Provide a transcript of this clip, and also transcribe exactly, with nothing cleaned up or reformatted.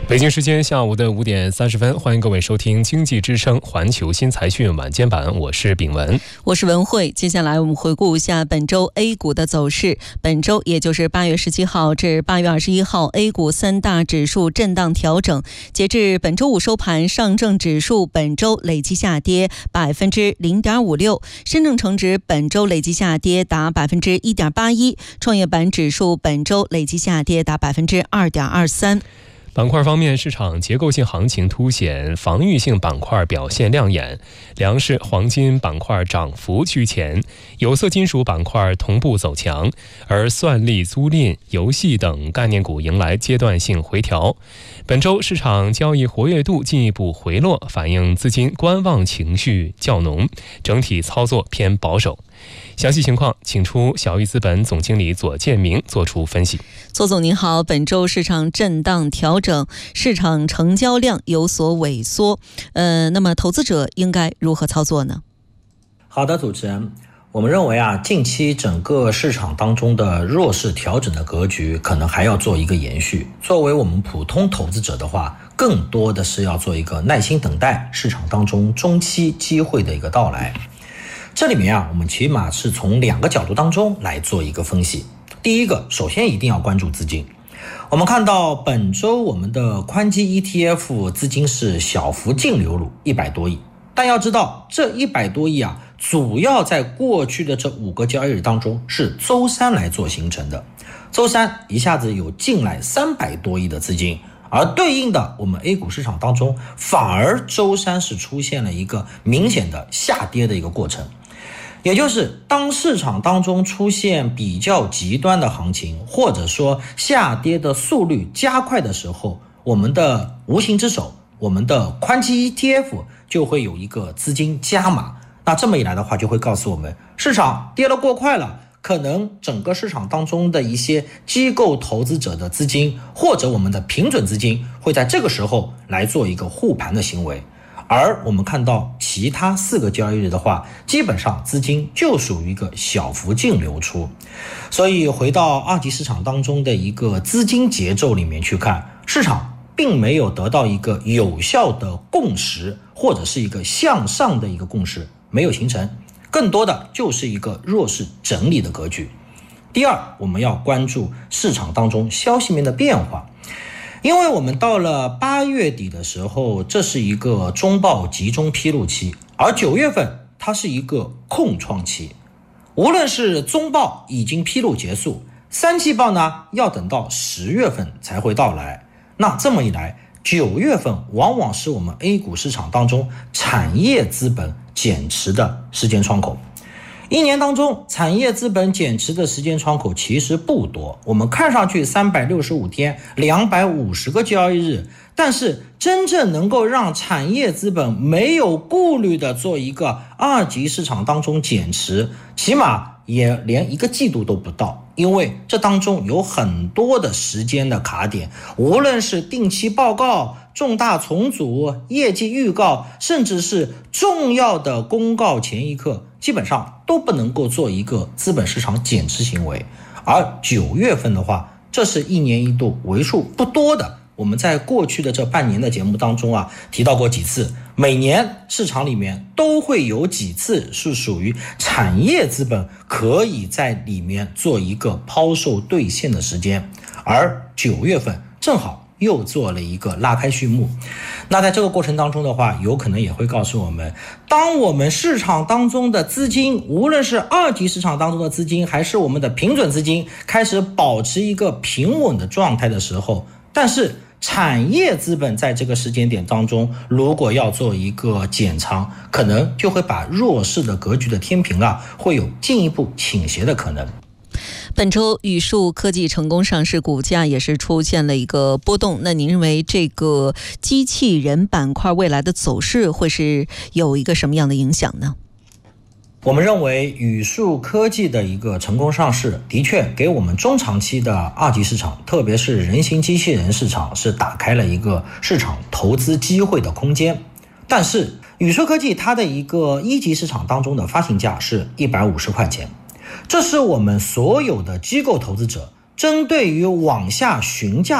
北京时间下午的五点三十分，欢迎各位收听经济之声环球新财讯晚间版，我是炳文， 我是文慧。接下来我们回顾一下本周 A 股的走势。本周也就是八月十七号至八月二十一号 A 股三大指数震荡调整，截至本周五收盘，上证指数本周累计下跌百分之零点五六，深证成指本周累计下跌达百分之一点八一，创业板指数本周累计下跌达百分之二点二三。 板块方面，市场结构性行情凸显，防御性板块表现亮眼，粮食、黄金板块涨幅居前，有色金属板块同步走强，而算力、租赁、游戏等概念股迎来阶段性回调。本周市场交易活跃度进一步回落，反映资金观望情绪较浓，整体操作偏保守。详细情况，请出小玉资本总经理左建明做出分析。 左总您好，本周市场震荡调整，市场成交量有所萎缩，呃，那么投资者应该如何操作呢？ 好的，主持人，我们认为啊，近期整个市场当中的弱势调整的格局可能还要做一个延续。作为我们普通投资者的话，更多的是要做一个耐心等待市场当中中期机会的一个到来。这里面啊，我们起码是从两个角度当中来做一个分析。第一个，首先一定要关注资金。我们看到本周我们的宽基 E T F 资金是小幅净流入一百多亿，但要知道这一百多亿啊，主要在过去的这五个交易日当中是周三来做形成的。周三一下子有进来三百多亿的资金，而对应的我们 A 股市场当中反而周三是出现了一个明显的下跌的一个过程。也就是当市场当中出现比较极端的行情，或者说下跌的速率加快的时候，我们的无形之手，我们的宽基 E T F 就会有一个资金加码。那这么一来的话，就会告诉我们市场跌得过快了，可能整个市场当中的一些机构投资者的资金，或者我们的平准资金会在这个时候来做一个护盘的行为。而我们看到其他四个交易日的话，基本上资金就属于一个小幅净流出。所以回到二级市场当中的一个资金节奏里面去看，市场并没有得到一个有效的共识，或者是一个向上的一个共识没有形成，更多的就是一个弱势整理的格局。第二，我们要关注市场当中消息面的变化。因为我们到了八月底的时候，这是一个中报集中披露期，而九月份它是一个空窗期。无论是中报已经披露结束，三季报呢要等到十月份才会到来。那这么一来，九月份往往是我们 A 股市场当中产业资本减持的时间窗口。一年当中产业资本减持的时间窗口其实不多，我们看上去三百六十五天两百五十个交易日，但是真正能够让产业资本没有顾虑的做一个二级市场当中减持，起码也连一个季度都不到。因为这当中有很多的时间的卡点，无论是定期报告、重大重组、业绩预告，甚至是重要的公告前一刻，基本上都不能够做一个资本市场减持行为。而九月份的话，这是一年一度为数不多的，我们在过去的这半年的节目当中啊，提到过几次，每年市场里面都会有几次是属于产业资本可以在里面做一个抛售兑现的时间，而九月份正好又做了一个拉开序幕。那在这个过程当中的话，有可能也会告诉我们，当我们市场当中的资金，无论是二级市场当中的资金，还是我们的平准资金，开始保持一个平稳的状态的时候，但是产业资本在这个时间点当中，如果要做一个减仓，可能就会把弱势的格局的天平啊，会有进一步倾斜的可能。 本周宇树科技成功上市，股价也是出现了一个波动。那您认为这个机器人板块未来的走势会是有一个什么样的影响呢？ 我们认为宇树科技的一个成功上市，的确给我们中长期的二级市场，特别是人形机器人市场，是打开了一个市场投资机会的空间。但是宇树科技它的一个一级市场当中的发行价是一百五十块钱，这是我们所有的机构投资者针对于往下询价